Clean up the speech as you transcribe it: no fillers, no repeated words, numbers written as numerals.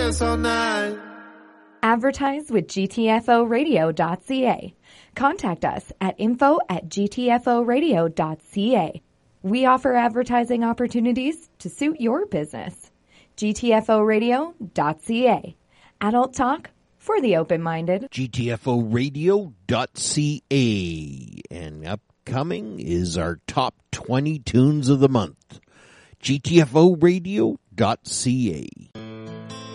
all night. Advertise with gtforadio.ca. Contact us at info@gtforadio.ca. We offer advertising opportunities to suit your business. gtforadio.ca. Adult talk for the open-minded. gtforadio.ca. And upcoming is our top 20 tunes of the month. gtforadio.ca.